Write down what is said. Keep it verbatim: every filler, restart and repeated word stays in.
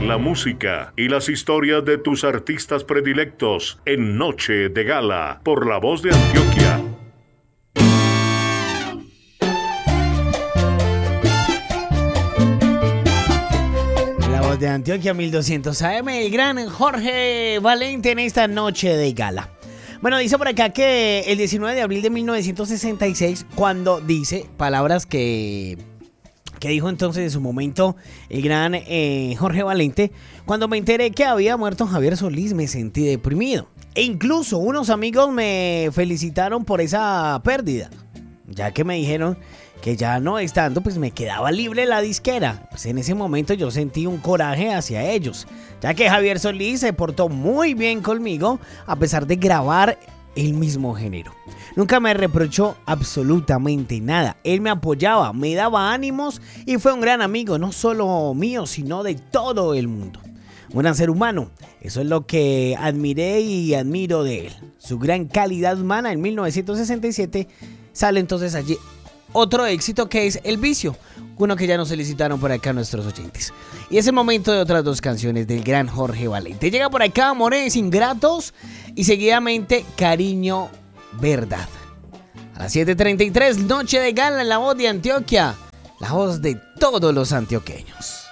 la música y las historias de tus artistas predilectos en Noche de Gala por La Voz de Antioquia. La Voz de Antioquia mil doscientos A M, el gran Jorge Valente en esta Noche de Gala. Bueno, dice por acá que el diecinueve de abril de mil novecientos sesenta y seis, cuando dice palabras que, que dijo entonces en su momento el gran eh, Jorge Valente, cuando me enteré que había muerto Javier Solís me sentí deprimido. E incluso unos amigos me felicitaron por esa pérdida, ya que me dijeron que ya no estando, pues me quedaba libre la disquera. Pues en ese momento yo sentí un coraje hacia ellos, ya que Javier Solís se portó muy bien conmigo a pesar de grabar el mismo género. Nunca me reprochó absolutamente nada. Él me apoyaba, me daba ánimos y fue un gran amigo, no solo mío, sino de todo el mundo. Un gran ser humano. Eso es lo que admiré y admiro de él. Su gran calidad humana. En mil novecientos sesenta y siete sale entonces allí otro éxito que es El Vicio, uno que ya nos solicitaron por acá nuestros oyentes. Y es el momento de otras dos canciones del gran Jorge Valente. Llega por acá Amores Ingratos y seguidamente Cariño Verdad. A las siete treinta y tres, Noche de Gala en La Voz de Antioquia, la voz de todos los antioqueños.